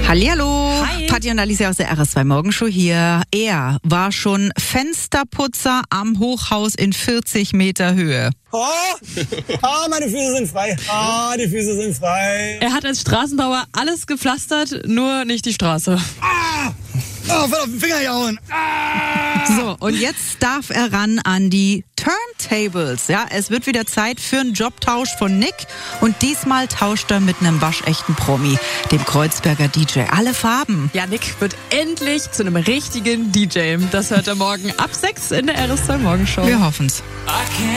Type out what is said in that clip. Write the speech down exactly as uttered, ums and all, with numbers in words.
Hallihallo, Hi. Patti und Alicia aus der R S zwei Morgenshow hier. Er war schon Fensterputzer am Hochhaus in vierzig Meter Höhe. Oh, ah, meine Füße sind frei. Ah, die Füße sind frei. Er hat als Straßenbauer alles gepflastert, nur nicht die Straße. Ah, oh, voll auf den Finger gehauen. Ah. So, und jetzt darf er ran an die Turntables. Ja, es wird wieder Zeit für einen Jobtausch von Nick. Und diesmal tauscht er mit einem waschechten Promi, dem Kreuzberger D J. Alle Farben. Ja, Nick wird endlich zu einem richtigen D J. Das hört er morgen ab sechs in der R S zwei Morgenshow. Wir hoffen's. I can't